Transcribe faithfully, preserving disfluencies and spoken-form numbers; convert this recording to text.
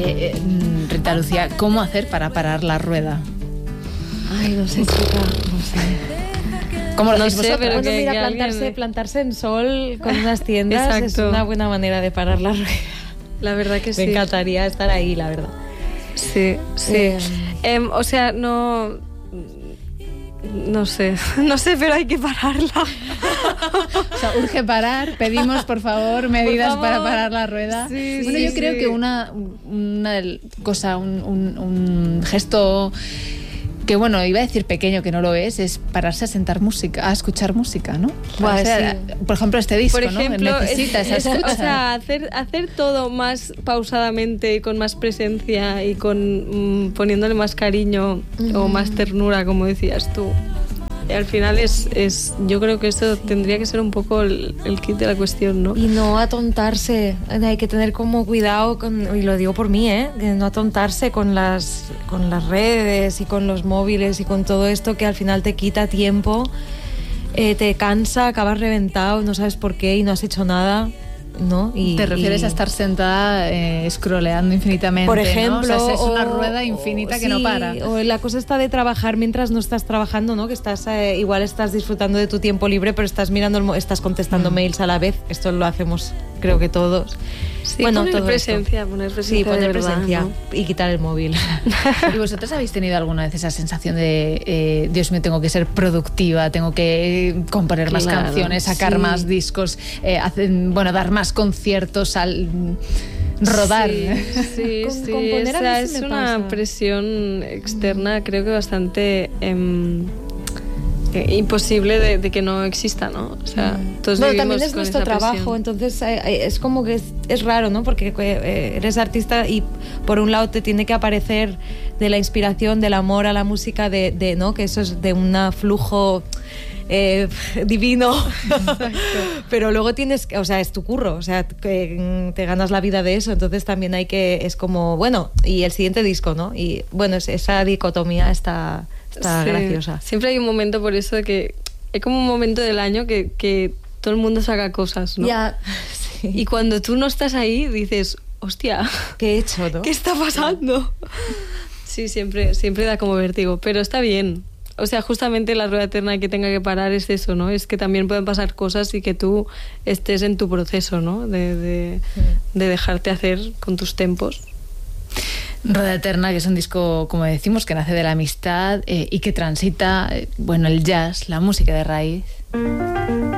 Eh, eh, Rita Lucía, ¿cómo hacer para parar la rueda? Ay, no sé, chica, no sé. ¿Cómo lo no hacéis sé, vosotras? pero Bueno, que, mira, que plantarse, alguien... plantarse en sol con unas tiendas Exacto. es una buena manera de parar la rueda. La verdad que sí. Me encantaría estar ahí, la verdad. Sí, sí. Eh, Eh, o sea, no... No sé, no sé, pero hay que pararla. O sea, urge parar, pedimos por favor medidas Por favor. para parar la rueda. Sí, bueno, sí, yo creo sí. que una, una del- cosa, un, un, un gesto que, bueno, iba a decir pequeño, que no lo es, es pararse a sentar música, a escuchar música, ¿no? Buah, O sea, sí. Por ejemplo, este disco, Por ejemplo, ¿no? Necesita es- esa escucha. o sea, hacer, hacer todo más pausadamente y con más presencia y con mm, poniéndole más cariño o más ternura, como decías tú. Y al final es, es, yo creo que eso tendría que ser un poco el, el kit de la cuestión, ¿no? Y no atontarse, hay que tener como cuidado, con, y lo digo por mí, ¿eh? Que no atontarse con las, con las redes y con los móviles y con todo esto que al final te quita tiempo, eh, te cansa, acabas reventado, no sabes por qué y no has hecho nada, ¿no? Y, Te refieres y- a estar sentada eh, scrolleando infinitamente, por ¿no? ejemplo, O sea, es una o- rueda infinita o- que no sí, para. o la cosa está de trabajar mientras no estás trabajando, ¿no? Que estás eh, igual estás disfrutando de tu tiempo libre, pero estás mirando, el mo- estás contestando Mm. mails a la vez. Esto lo hacemos, creo que todos. Sí, bueno, poner todo presencia, poner presencia Sí, poner de verdad, presencia ¿no? y quitar el móvil. ¿Y vosotros habéis tenido alguna vez esa sensación de, eh, Dios mío, tengo que ser productiva, tengo que eh, componer más Claro, canciones, sacar sí. más discos, eh, hacer, bueno, dar más conciertos, al rodar? Sí, sí, Con- sí. componer a O sea, mí sí es me una pasa. presión externa, creo que bastante em, eh, imposible de, de que no exista, ¿no? O sea, todos Bueno, vivimos también es con nuestro esa trabajo, presión. entonces eh, eh, es como que es, es raro, ¿no? Porque eh, eres artista y por un lado te tiene que aparecer de la inspiración, del amor a la música, de, de ¿no? Que eso es de un flujo eh, divino, pero luego tienes, que- o sea, es tu curro, o sea, que mm, te ganas la vida de eso, entonces también hay que, es como, bueno, y el siguiente disco, ¿no? Y bueno, es- esa dicotomía está, está Sí. graciosa. Siempre hay un momento por eso de que hay como un momento del año que, que todo el mundo saca cosas, ¿no? Ya, sí. Y cuando tú no estás ahí dices, hostia, ¿Qué he hecho, no? ¿qué está pasando? Sí, siempre, siempre da como vértigo, pero está bien. O sea, justamente la rueda eterna que tenga que parar es eso, ¿no? Es que también pueden pasar cosas y que tú estés en tu proceso, ¿no? De, de, de dejarte hacer con tus tempos. Rueda Eterna, que es un disco, como decimos, que nace de la amistad eh, y que transita, eh, bueno, el jazz, la música de raíz.